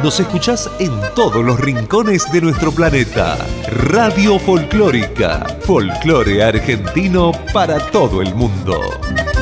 Nos escuchás en todos los rincones de nuestro planeta. Radio Folclórica, folclore argentino para todo el mundo.